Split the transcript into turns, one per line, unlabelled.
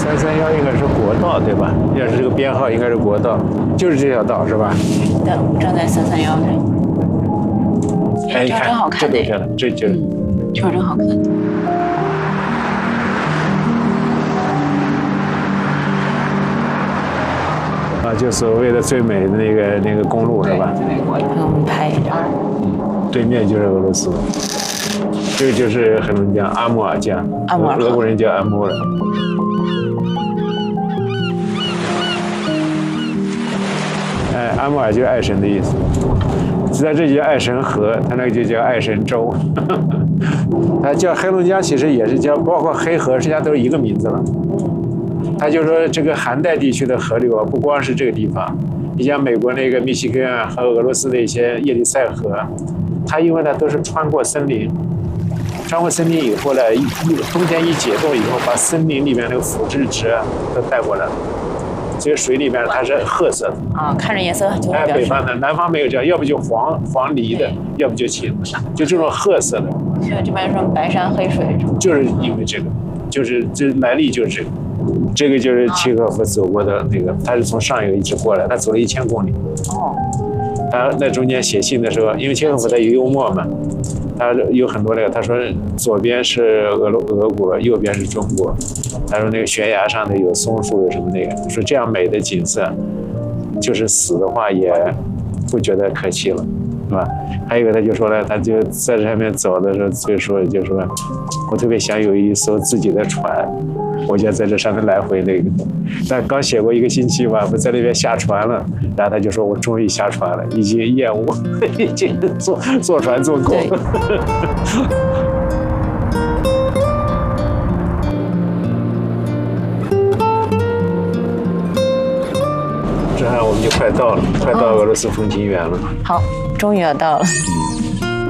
331应该是国道对吧？要是这个编号应该是国道，就是这条道是吧？
对，我们正在331这里。
哎，你看，
真好看
这都这了，这就。
这真好看。
啊，就所谓的最美的那个公路是吧？
让我们拍一张。
对面就是俄罗斯，这个就是黑龙江阿穆尔江，俄国人叫阿穆尔。哎，阿穆尔就是爱神的意思，在这就叫爱神河，它那个就叫爱神州。它叫黑龙江，其实也是叫，包括黑河，实际上都是一个名字了。他就说这个寒带地区的河流啊，不光是这个地方，你像美国那个密西根啊，和俄罗斯的一些叶利塞河，它因为呢都是穿过森林，穿过森林以后呢，冬天一解冻以后，把森林里面那个腐殖质都带过来了。这个水里面它是褐色的
啊，看着颜色就
哎，北方的，南方没有这样，要不就黄泥的，要不就青，就这种褐色的。
像这边说白山黑水，
就是因为这个，就是这来历就是这个。这个就是契诃夫走过的那个，他是从上游一直过来，他走了1000公里。
哦。
他那中间写信的时候，因为契诃夫他有幽默嘛，他有很多那个，他说左边是俄国，右边是中国。他说那个悬崖上的有松树，有什么那个，说这样美的景色，就是死的话也不觉得可惜了，是吧？还有一个他就说了，他就在这上面走的时候，就说我特别想有一艘自己的船。我就在这上面来回那个，但刚写过1个星期吧，不在那边下船了，然后他就说我终于下船了，已经厌恶，已经坐船坐够了。这样我们就快到了，快到俄罗斯风情园了。
好，终于要到了。